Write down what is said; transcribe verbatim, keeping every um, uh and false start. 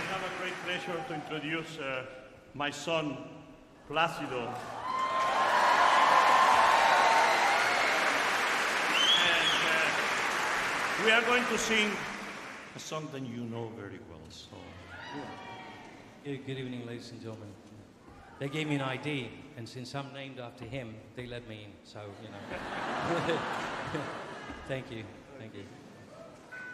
have a great pleasure to introduce uh, my son, Plácido. And uh, we are going to sing a song that you know very well. So, Good good evening, ladies and gentlemen. They gave me an I D, and since I'm named after him, they let me in. So, you know. Thank you. Thank you.